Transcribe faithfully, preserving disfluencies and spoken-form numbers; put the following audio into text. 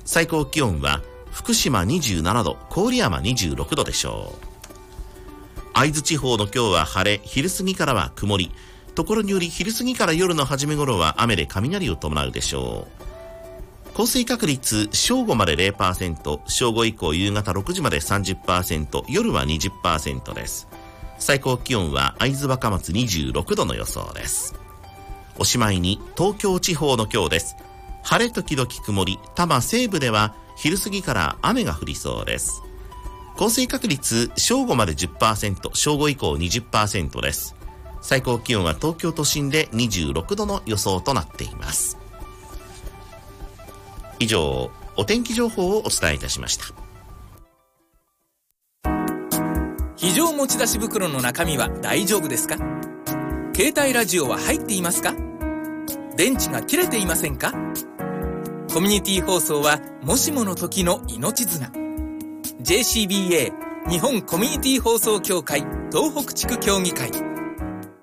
最高気温は福島にじゅうななど、郡山にじゅうろくどでしょう。会津地方の今日は晴れ、昼過ぎからは曇り、ところにより昼過ぎから夜の初め頃は雨で雷を伴うでしょう。降水確率正午まで ゼロパーセント、正午以降夕方ろくじまで さんじゅっパーセント、夜は にじゅっパーセント です。最高気温は会津若松にじゅうろくどの予想です。おしまいに東京地方の今日です。晴れ時々曇り、多摩西部では昼過ぎから雨が降りそうです。降水確率正午まで じゅっパーセント、正午以降 にじゅっパーセント です。最高気温は東京都心でにじゅうろくどの予想となっています。以上、お天気情報をお伝えいたしました。 非常持ち出し袋の中身は大丈夫ですか？携帯ラジオは入っていますか？電池が切れていませんか？コミュニティ放送はもしもの時の命綱。 ジェーシービーエー 日本コミュニティ放送協会東北地区協議会